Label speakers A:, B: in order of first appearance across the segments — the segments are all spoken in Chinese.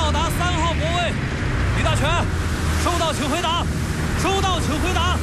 A: 到达3号泊位，李大全，收到，请回答。收到，请回答。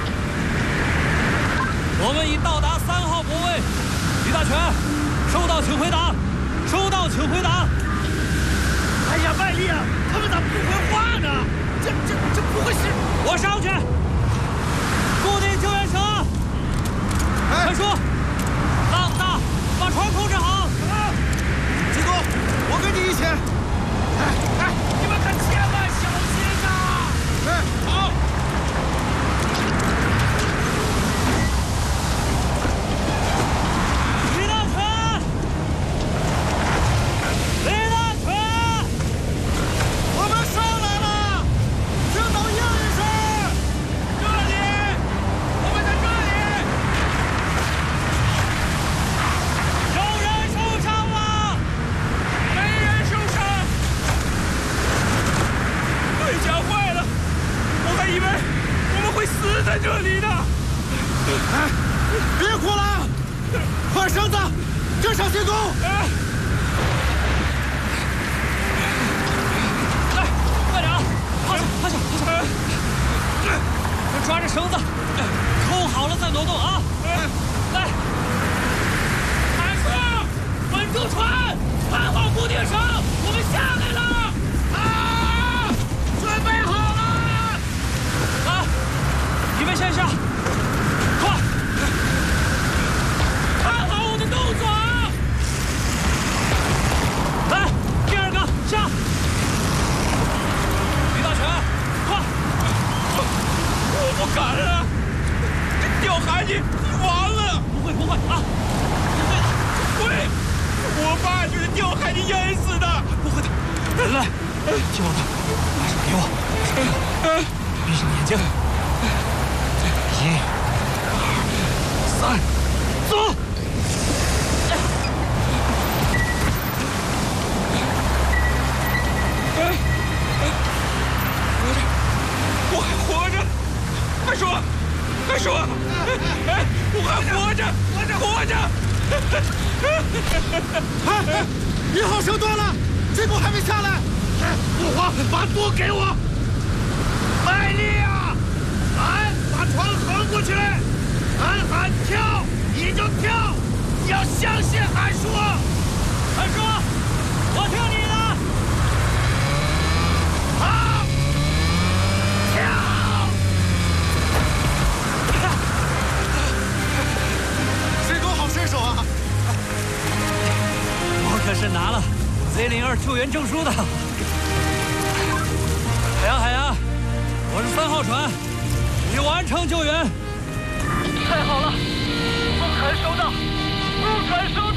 A: 我们已到达3号泊位，李大全，收到，请回答。收到，请回答。
B: 哎呀，麦丽啊，他们咋不会话呢？这不会是……
A: 我上去，固定救援绳。快说，浪大，把船控制好。
C: 济公，我跟你一起。
B: 哎，你们可千万小心呐！
C: 好。
A: 李大全，李大全，
C: 我们上来了，听到应声。
B: 这里，我们在这里。
A: 有人受伤了？
B: 没人受伤。对讲坏了，我还以为我们会死在这里呢。
C: 哎，别哭了，快绳子，跟上进攻。
A: 来，快点啊！趴下，趴下，趴下！抓着绳子，扣好了再挪动啊！来，
B: 海叔，稳住船，看好固定绳，我们下来了。啊，准备好了。
A: 来，你们先下，快！
B: 看好我的动作啊！
A: 来，第2个下！李大全，快！
B: 我不敢了，这掉海里完了。
A: 不会啊，不会的。
B: 会，我爸就是掉海里淹死的。
A: 不会的。来，金毛头，把手给我，闭上眼睛。1、2、3，走！
B: 我还活着，快说，快说！哎，我还活着，活着！
C: 哎，1号绳断了，济公还没下来。
B: 不慌，把舵给我。卖力啊！俺把船横过去，俺喊跳你就跳，要相信俺说。
A: 俺说，我听你的。
B: 好，跳！
C: 济公好身手啊！
A: 我可是拿了 Z02救援证书的。海洋，我是3号船，已完成救援。
B: 太好了，风船收到，木船收